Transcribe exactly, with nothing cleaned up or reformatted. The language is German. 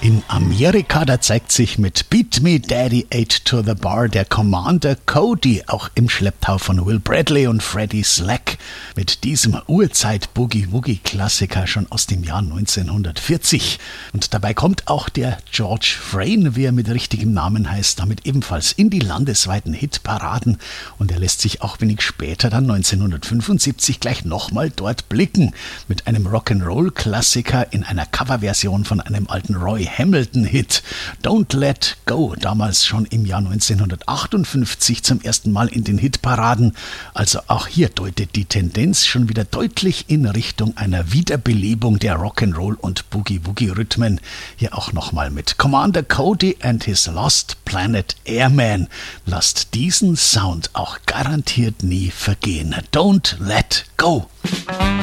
In Amerika, da zeigt sich mit Beat Me Daddy Eight to the Bar der Commander Cody, auch im Schlepptau von Will Bradley und Freddie Slack. Mit diesem Urzeit-Boogie-Woogie-Klassiker schon aus dem Jahr neunzehnhundertvierzig. Und dabei kommt auch der George Frayne, wie er mit richtigem Namen heißt, damit ebenfalls in die landesweiten Hitparaden. Und er lässt sich auch wenig später, dann neunzehnhundertfünfundsiebzig, gleich nochmal dort blicken. Mit einem Rock'n'Roll-Klassiker in einer Coverversion von einem alten Roy Hamilton-Hit. Don't Let Go, damals schon im Jahr neunzehnhundertachtundfünfzig zum ersten Mal in den Hitparaden. Also auch hier deutet die Tendenz schon wieder deutlich in Richtung einer Wiederbelebung der Rock'n'Roll- und Boogie-Woogie-Rhythmen. Hier auch nochmal mit Commander Cody and his Lost Planet Airman. Lasst diesen Sound auch garantiert nie vergehen. Don't Let Go.